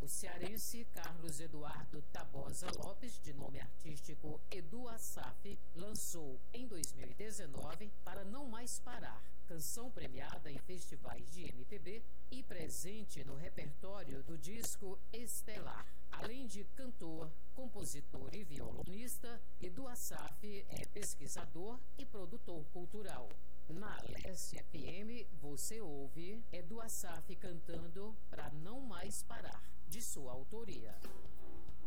O cearense Carlos Eduardo Tabosa Lopes, de nome artístico Edu Assaf, lançou em 2019 Para Não Mais Parar, canção premiada em festivais de MPB e presente no repertório do disco Estelar. Além de cantor, compositor e violonista, Edu Assaf é pesquisador e produtor cultural. Na Leste FM, você ouve Edu Assaf cantando Pra Não Mais Parar, de sua autoria.